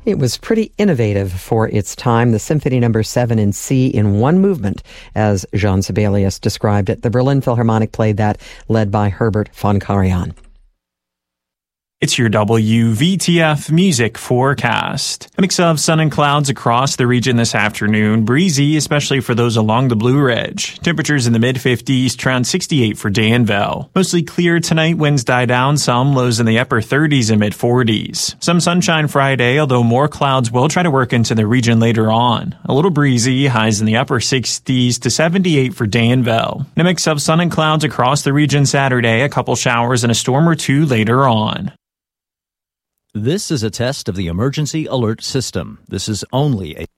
It was pretty innovative for its time, the Symphony No. 7 in C in one movement, as Jean Sibelius described it. The Berlin Philharmonic played that, led by Herbert von Karajan. It's your WVTF music forecast. A mix of sun and clouds across the region this afternoon. Breezy, especially for those along the Blue Ridge. Temperatures in the mid-50s, around 68 for Danville. Mostly clear tonight, winds die down some, lows in the upper 30s and mid-40s. Some sunshine Friday, although more clouds will try to work into the region later on. A little breezy, highs in the upper 60s to 78 for Danville. A mix of sun and clouds across the region Saturday, a couple showers and a storm or two later on. This is a test of the emergency alert system. This is only a